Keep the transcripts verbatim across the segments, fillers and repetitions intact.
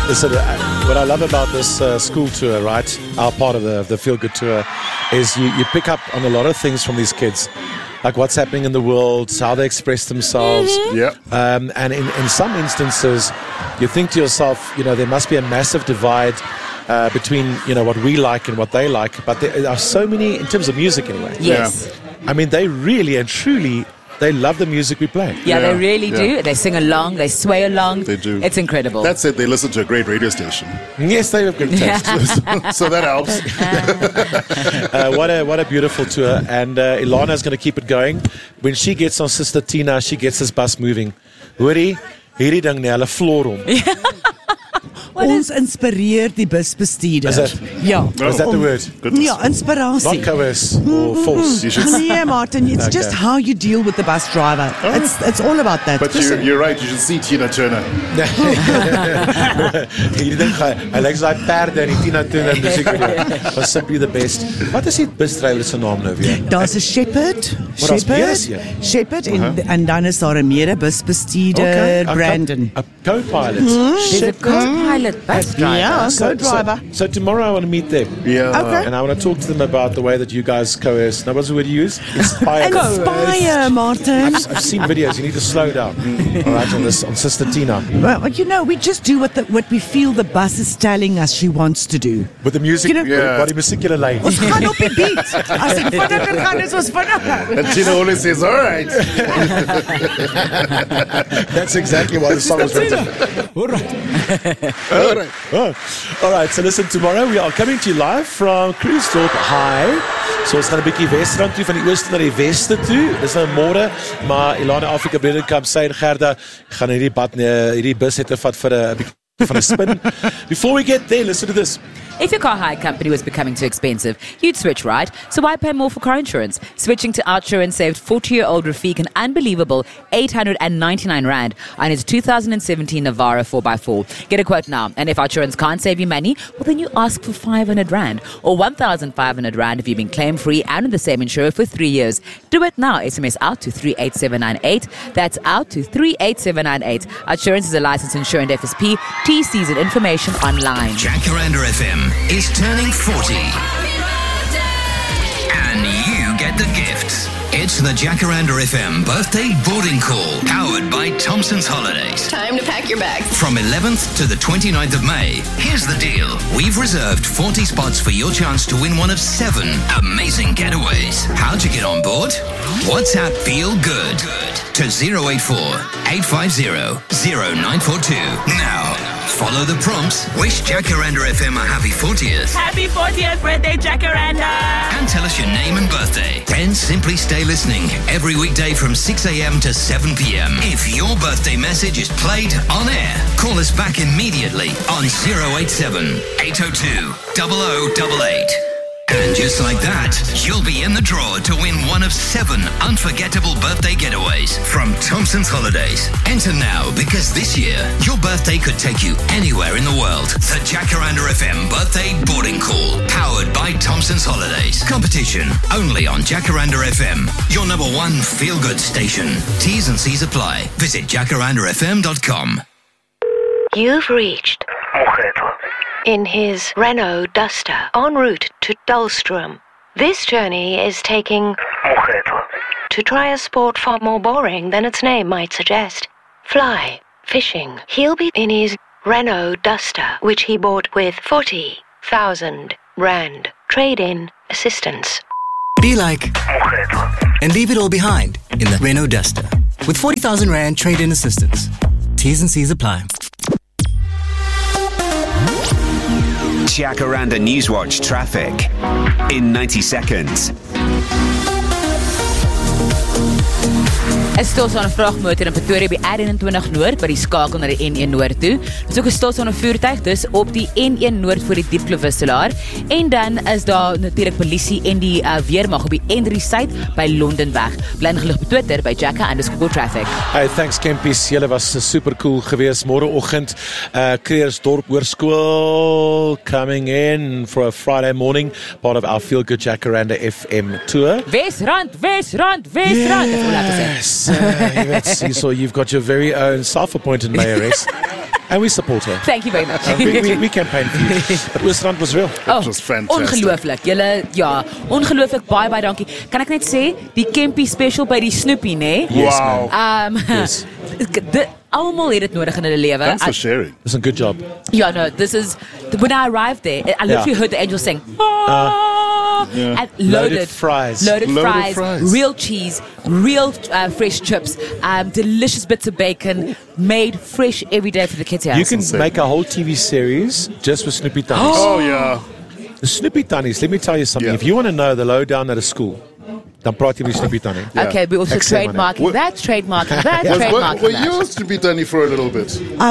Listen, uh, what I love about this uh, school tour, right, our part of the, the Feel Good tour, is you, you pick up on a lot of things from these kids. Like what's happening in the world, how they express themselves. Mm-hmm. Yeah. Um, and in, in some instances, you think to yourself, you know, there must be a massive divide uh, between, you know, what we like and what they like. But there are so many, in terms of music anyway. Yes. Yeah. I mean, they really and truly, they love the music we play. Yeah, Yeah, they really yeah. do. They sing along, they sway along. They do. It's incredible. That's it. They listen to a great radio station. Yes, they have good taste. So that helps. uh, what a what a beautiful tour. And uh, Ilana's going to keep it going. When she gets on Sister Tina, she gets this bus moving. Hoorie, hierdie ding nie, hulle floor hom. Ons inspireer die busbestuurder. Is it? Ja. Is that the om- word? Goodness. Ja, inspirasie. Not coerce or force. You should, Nee, Martin, it's Okay. just how you deal with the bus driver. It's it's all about that. but you're, you're right. You should see Tina Turner. Hierdie ding gaan, hy lyk so 'n perde in die Tina Turner musiekvideo. Was simply the best. Wat is die busdrywer se naam nou weer? Daar's 'n shepherd, Maar daar's meer as shepherd, een. shepherd en, en dan is daar 'n medebusbestuurder, a Brandon. co- A co-pilot. There's a co-pilot bus driver. Ja, So, co-driver. so, so tomorrow I want to meet them. Yeah. Okay. And I want to talk to them about the way that you guys coerce. Now, what's the word you use? Inspire. Inspire, Martin. I've, I've seen videos. You need to slow down. All right, on this, on Sister Tina. Well, you know, we just do what the, what we feel the bus is telling us she wants to do. With the music, You know- Yeah. wat die musiek julle lei. Ons gaan op die beat. As dit vinniger gaan, is ons vinniger. And Tina always says, all right. That's exactly why the song was written. All right. All right. Oh. All right, so listen, tomorrow we are coming to you live from Krugersdorp High. So ons gaan 'n bietjie Wesrand toe, van die ooste na die weste toe. Dis nou môre, maar Ilana Afrika Bredenkamp sê en Gerda gaan hierdie bad nee, hierdie bus het gevat vir 'n bietjie van 'n spin. Before we get there, listen to this. If your car hire company was becoming too expensive, you'd switch, right? So why pay more for car insurance? Switching to OutSurance saved forty-year-old Rafiq an unbelievable eight hundred ninety-nine rand on his two thousand seventeen Navara four by four. Get a quote now. And if OutSurance can't save you money, well, then you ask for five hundred rand or one thousand five hundred rand if you've been claim-free and with the same insurer for three years. Do it now. S M S out to three eight seven nine eight. That's out to three eight seven nine eight. OutSurance is a licensed insurance F S P. T Cs and information online. Jacaranda F M is turning forty. And you get the gifts. It's the Jacaranda F M birthday boarding call, powered by Thompson's Holidays. Time to pack your bags. From eleventh to the twenty-ninth of May, here's the deal. We've reserved forty spots for your chance to win one of seven amazing getaways. How'd you get on board? WhatsApp Feel Good to zero eight four, eight five zero, zero nine four two. Now, follow the prompts, wish Jacaranda F M a happy fortieth, Happy fortieth birthday, Jacaranda! and tell us your name and birthday. Then simply stay listening every weekday from six a.m. to seven p.m. If your birthday message is played on air, call us back immediately on zero eight seven, eight zero two, zero zero eight eight. And just like that, you'll be in the draw to win one of seven unforgettable birthday getaways from Thompson's Holidays. Enter now, because this year, your birthday could take you anywhere in the world. The Jacaranda F M birthday boarding call, powered by Thompson's Holidays. Competition only on Jacaranda F M, your number one feel-good station. T's and C's apply. Visit jacaranda f m dot com. You've reached in his Renault Duster en route to Dullstrom. This journey is taking to try a sport far more boring than its name might suggest. Fly, fishing. He'll be in his Renault Duster, which he bought with forty thousand rand trade-in assistance. Be like and leave it all behind in the Renault Duster with forty thousand rand trade-in assistance. T's and C's apply. Jacaranda Newswatch traffic in ninety seconds. Een stilstaande vrachtmotor in Pretoria by R eenentwintig Noord by die skakel na die N een Noord toe. Dit is ook 'n stilstaande voertuig dus op die N een Noord voor die Diepkloof wisselaar. En dan is daar natuurlik polisie en die uh, weermag op die N drie Suid by Londenweg. Bly ingelig op Twitter by Jacka underscore traffic. Hey, thanks Kempies. Julle was super cool geweest. Môreoggend uh Krugersdorp Hoërskool coming in for a Friday morning, part of our Feel Good Jacaranda F M tour. Wesrand, Wesrand, Wesrand. That's all I have to say. Yes, uh, you- so you've got your very own self-appointed mayoress. And we support her. Thank you very much. Uh, we, we, we campaigned for you. But Oostrand was real. Oh, was fantastic. ongelooflik. Julle, ja, ongelooflik baie baie dankie. Kan ek net sê, die Campy special by die Snoopy, né? Yes, Wow. man. Um, Yes. de, almal het dit nodig in hulle lewe. Thanks for I- sharing. It's a good job. Yeah, no, this is when I arrived there. I literally Yeah. heard the angels sing, ah, Yeah. and loaded, Loaded fries. loaded, Loaded fries, fries. real cheese, real uh, fresh chips, um, delicious bits of bacon, made fresh every day for the kids here. You can insane. make a whole T V series just with Snoopy Tannies. Oh, yeah. The Snoopy Tannies, let me tell you something. Yeah. If you want to know the lowdown at a school, dan praat jy met Snoopy Tannie. Okay, we also Ek sê maar net. trademarking that, trademarking that, Was, were, trademarking were that. you used to be Danny for a little bit? I,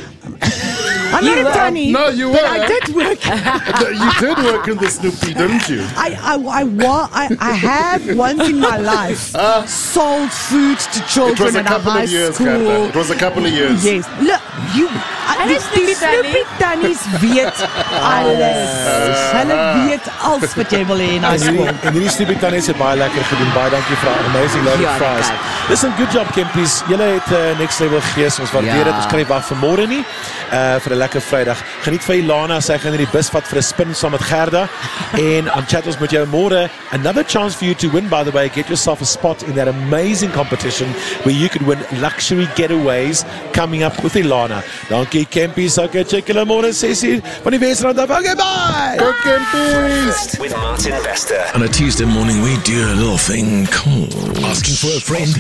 I'm You not were. a Tanny, No, you but were. I did work. You did work in the Snoopy, didn't you? I, I, I, wa- I, I have once in my life sold food to It was children a in a couple high of years, school. Kata. It was a couple of years. Yes, look, you. En Die, is Snoopy die Snoopy Tannies weet alles. Hulle weet alles wat jy wil hê in high En hierdie, school. en hierdie Snoopy Tannies het baie lekker gedoen. Baie dankie vir die amazing loaded Ja, fries. dankie. Listen, good job, Kempies. Julle het uh, next level gees. Ons waardeer Ja. dit. Ons kan nie wag vir môre nie. Uh, vir 'n lekker Vrydag. Geniet van Ilana. Sy gaan in die bus vat vir 'n spin saam met Gerda. En dan chat ons met jou môre. Another chance for you to win, by the way. Get yourself a spot in that amazing competition where you could win luxury getaways coming up with Ilana. Dankie, Kempies. Okay, check julle môre sessie van die Wesrand af. Okay, bye! Go Kempies! With Martin Bester. On a Tuesday morning, we do a little thing called asking for a friend.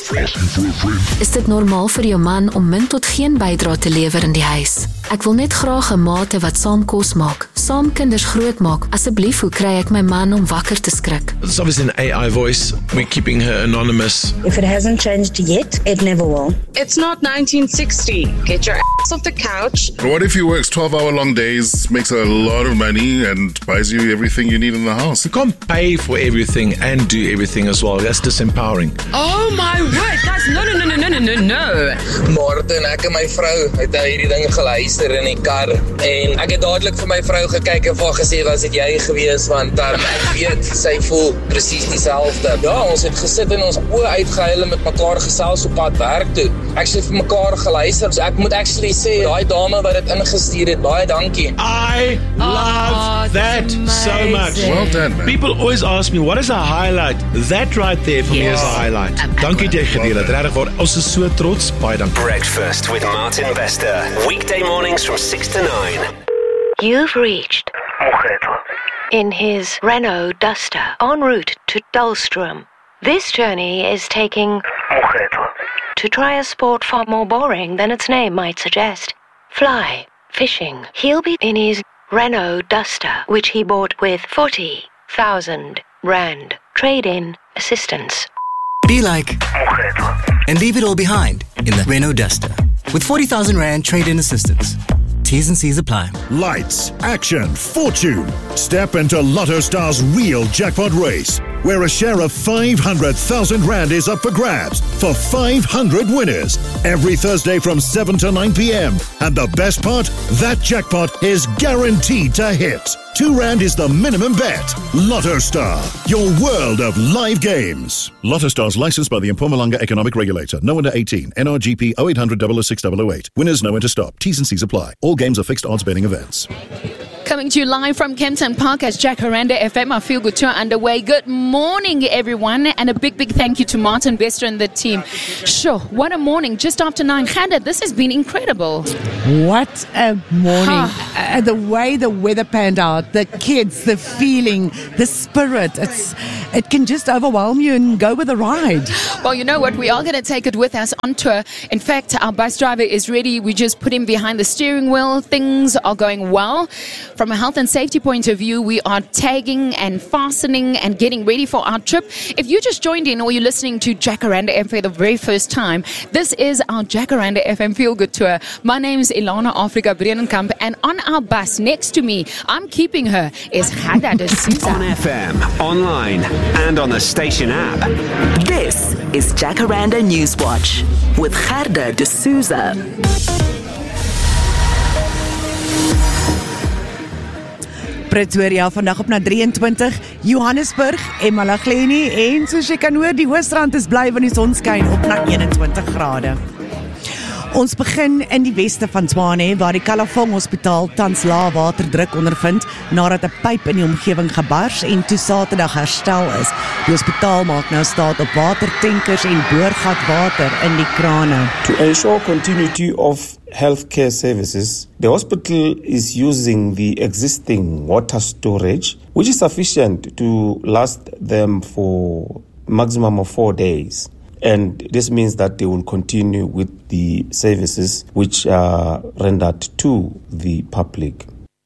Is dit normaal vir jou man om min tot geen bydrae te lewer in die huis? Ek wil net graag 'n maat hê wat saam kos maak, saam kinders grootmaak. Asseblief, hoe kry ek my man om wakker te skrik? It's obviously an A I voice. We're keeping her anonymous. If it hasn't changed yet, it never will. It's not nineteen sixty. Get your ass off the couch. What if he works twelve-hour long days, makes a lot of money, and buys you everything you need in the house? You can't pay for everything and do everything as well. That's disempowering. Oh my word, guys, no, no, no, no, no, no, no, no. Martin, ek en my vrou het nou hierdie ding geluister in die kar en ek het dadelik vir my vrou gekyk en vir haar gesê, was dit jy gewees, want um, ek weet, sy voel presies dieselfde. Ja, ons het gesit en ons oë uitgehuil en met mekaar gesels op pad werk toe. Ek het vir mekaar geluister, so ek moet actually sê, daai dame wat dit ingestuur het, baie dankie. I love that so much. Well done, man. People always ask me, what is a highlight? That right there for me is a highlight. Dankie jy gedeel het. Regtig waar. Ons is so trots. Baie dankie. Breakfast with Martin Bester. Weekday mornings from six to nine. You've reached in his Renault Duster en route to Dullstrom. This journey is taking to try a sport far more boring than its name might suggest. Fly fishing. He'll be in his Renault Duster, which he bought with forty thousand rand trade-in assistance. Be like and leave it all behind in the Renault Duster. With forty thousand rand trade-in assistance. T's and C's apply. Lights, action, fortune. Step into Lotto Star's real jackpot race, where a share of five hundred thousand rand is up for grabs for five hundred winners every Thursday from seven to nine p.m. And the best part, that jackpot is guaranteed to hit. Two rand is the minimum bet. Lotto Star, your world of live games. Lotto Star's licensed by the Mpumalanga Economic Regulator. No under eighteen. N R G P oh eight hundred, oh oh six, oh oh eight. Winners know when to stop. T's and C's apply. All games are fixed odds betting events. Coming to you live from Kempton Park as Jacaranda F M, our Feel Good Tour underway. Good morning, everyone, and a big, big thank you to Martin Bester and the team. Sure, what a morning, just after nine. Khanda, this has been incredible. What a morning. uh, the way the weather panned out, the kids, the feeling, the spirit, it's it can just overwhelm you and go with the ride. Well, you know what? We are going to take it with us on tour. In fact, our bus driver is ready. We just put him behind the steering wheel. Things are going well. From a health and safety point of view, we are tagging and fastening and getting ready for our trip. If you just joined in or you're listening to Jacaranda F M for the very first time, this is our Jacaranda F M Feel Good Tour. My name is Ilana Afrika Brenenkamp, and on our bus next to me, I'm keeping her, is Khanda de Souza. On F M, online, and on the station app. This is Jacaranda Newswatch with Khanda de Souza. Pretoria vandag op na drieëntwintig, Johannesburg, Emalahleni en soos jy kan hoor, die Hoëstrand is bly want die son skyn op na eenentwintig grade. Ons begin in die weste van Tshwane, waar die Kalafong Hospitaal tans lae waterdruk ondervind, nadat 'n pyp in die omgewing gebars en toe Saterdag herstel is. Die hospitaal maak nou staat op watertankers en boorgatwater in die krane. To ensure continuity of healthcare services, the hospital is using the existing water storage, which is sufficient to last them for maximum of four days. And this means that they will continue with the services which are rendered to the public.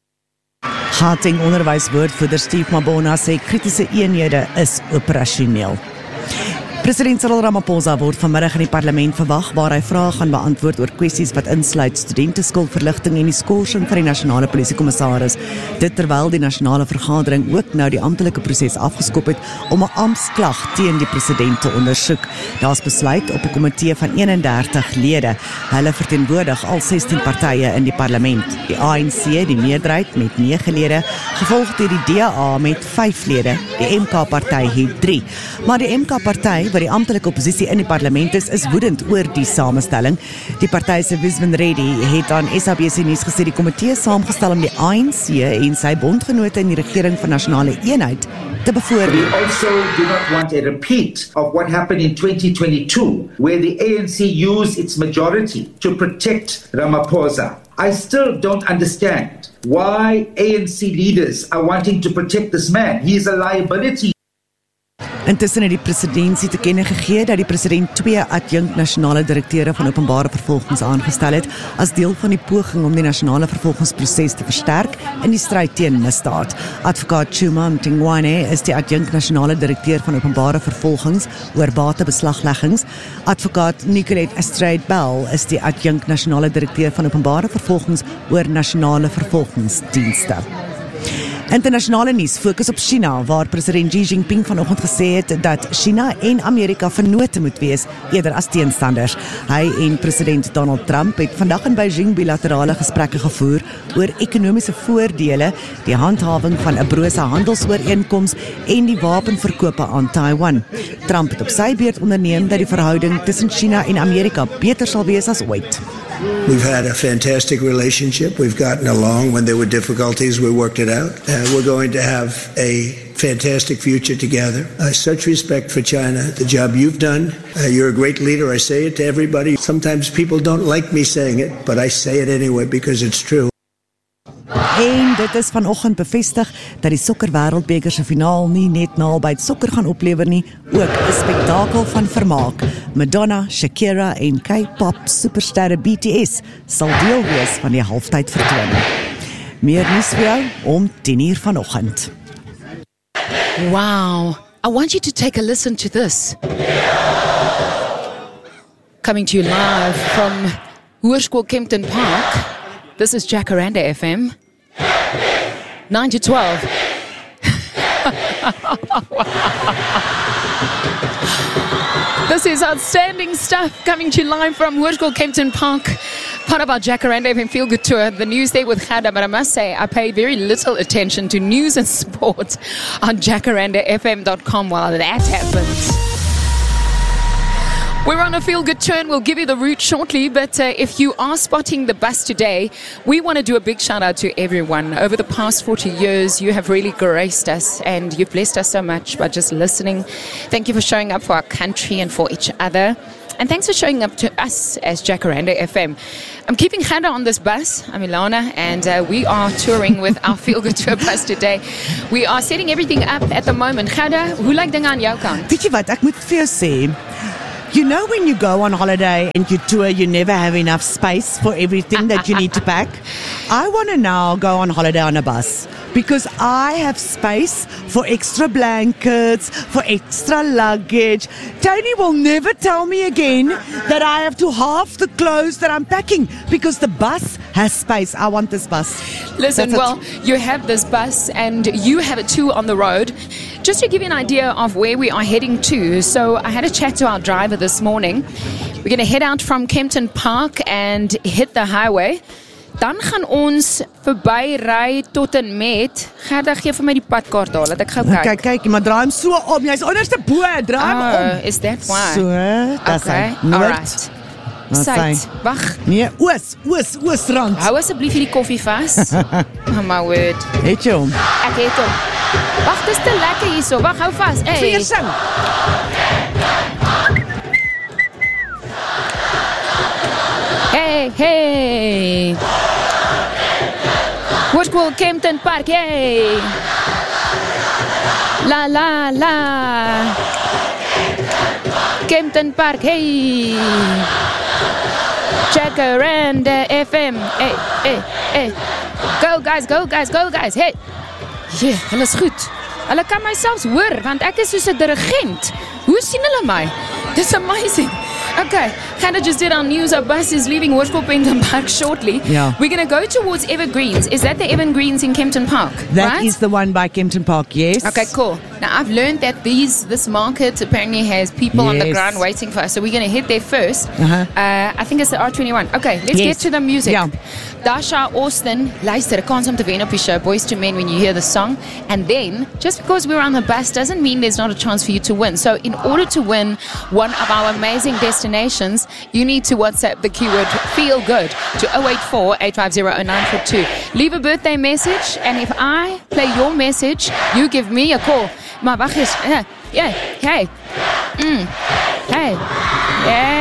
Gauteng onderwyswoordvoerder Steve Mabona sê kritiese eenhede is operasioneel. President Cyril Ramaphosa word vanmiddag in die parlement verwag waar hy vrae gaan beantwoord oor kwessies wat insluit studenteskuldverligting en die skorsing van die nasionale polisiekommissaris. Dit terwyl die nasionale vergadering ook nou die amptelike proses afgeskop het om 'n amptklag teen die president te ondersoek. Daar's besluit op 'n komitee van eenendertig lede. Hulle verteenwoordig al sestien partye in die parlement. Die A N C, die meerderheid met nege lede, gevolg deur die D A met vyf lede. Die M K-party het drie. Maar die M K-party wat die amptelike oppositie in die parlement is, is woedend oor die samestelling. Die party se Wisman Reddy het aan S A B C nuus gesê die komitee saamgestel om die A N C en sy bondgenote in die regering van nasionale eenheid te bevoordeel. We also do not want a repeat of what happened in twenty twenty-two, where the A N C used its majority to protect Ramaphosa. I still don't understand why A N C leaders are wanting to protect this man. He is a liability. Intussen het die presidentsie te kenne gegee dat die president twee adjunkt nasionale direkteure van openbare vervolgings aangestel het as deel van die poging om die nasionale vervolgingsproses te versterk in die stryd teen misdaad. Advokaat Chuma Mtingwane is die adjunkt nasionale direkteur van openbare vervolgings oor batebeslagleggings. Advokaat Nicolette Estrade Bell is die adjunkt nasionale direkteur van openbare vervolgings oor nasionale vervolgingsdienste. Internasionale nuus fokus op China, waar president Xi Jinping vanoggend gesê het dat China en Amerika vennote moet wees, eerder as teenstanders. Hy en president Donald Trump het vandag in Beijing bilaterale gesprekke gevoer oor ekonomiese voordele, die handhawing van 'n brose handelsooreenkoms en die wapenverkope aan Taiwan. Trump het op sy beurt onderneem dat die verhouding tussen China en Amerika beter sal wees as ooit. We've had a fantastic relationship. We've gotten along. When there were difficulties, we worked it out. Uh, we're going to have a fantastic future together. Uh, such respect for China, the job you've done. Uh, you're a great leader. I say it to everybody. Sometimes people don't like me saying it, but I say it anyway because it's true. En dit is vanoggend bevestig dat die sokker wêreldbeker se finaal nie net naby die sokker gaan oplewer nie, ook 'n spektakel van vermaak. Madonna, Shakira en K-pop supersterre B T S sal deel wees van die halftyd vertoning. Meer nuus vir jou om tien uur vanoggend. Wow, I want you to take a listen to this. Coming to you live from Hoërskool Kempton Park. This is Jacaranda F M. nine to twelve. This is outstanding stuff coming to you live from Hoërskool Kempton Park. Part of our Jacaranda F M Feel Good Tour, the news day with Khada, but I must say I paid very little attention to news and sport on jacaranda f m dot com while that happens. We're on a feel-good turn. We'll give you the route shortly, but uh, if you are spotting the bus today, we want to do a big shout-out to everyone. Over the past forty years, you have really graced us, and you've blessed us so much by just listening. Thank you for showing up for our country and for each other. And thanks for showing up to us as Jacaranda F M. I'm keeping Khada on this bus. I'm Ilana, and uh, we are touring with our Feel Good Tour bus today. We are setting everything up at the moment. Khada, hoe lyk dinge aan jou kant? Weet jy wat, ek moet vir jou sê, you know when you go on holiday and you tour, you never have enough space for everything that you need to pack? I want to now go on holiday on a bus because I have space for extra blankets, for extra luggage. Tony will never tell me again that I have to halve the clothes that I'm packing because the bus has space. I want this bus. Listen, well, you have this bus and you have it too on the road. Just to give you an idea of where we are heading to, so I had a chat to our driver this morning. We're going to head out from Kempton Park and hit the highway. Dan gaan ons verby ry tot en met. Gerda, gee vir my die padkaart daar, laat ek gou kyk. Kyk, kyk, maar draai hom so om. Jy's onderste bo, draai hom oh, om. Is that why? So, that's okay, all right. Suid. Wag. Nee, oos, oos, oosrand. Hou asseblief hierdie koffie vas. Oh my word. Het jy hom? Ek het hom. Wag, dis te lekker hierso. Wag, hou vas. Hey. Vier sing. Hey, hey. Hoërskool Kempton Park, yay. La la la. Kempton Park, hey. Jacaranda F M. Hey, hey, hey. Go guys, go guys, go guys. Hey. Ja, yeah, hulle is goed. Hulle kan my selfs hoor want ek is soos 'n dirigent. Hoe sien hulle my? This is amazing. Okay, Canada just did our news. Our bus is leaving Hoërskool Kempton Park shortly. Yeah. We're going to go towards Evergreens. Is that the Evergreens in Kempton Park? That right? is the one by Kempton Park, yes. Okay, cool. Now, I've learned that these this market apparently has people yes. on the ground waiting for us. So we're going to hit there first. Uh-huh. Uh, I think it's the R twenty-one. Okay, let's yes. get to the music. Yeah. Dasha Austin, luister, 'n kans om te wen op die show, Boys to Men, when you hear the song. And then, just because we're on the bus doesn't mean there's not a chance for you to win. So in order to win one of our amazing destinations, you need to WhatsApp the keyword feel good to oh eight four, eight five zero, oh nine four two. Leave a birthday message, and if I play your message, you give me a call. Maar wacht eens. Yeah, yeah, hey. Mm. Hey. Yeah.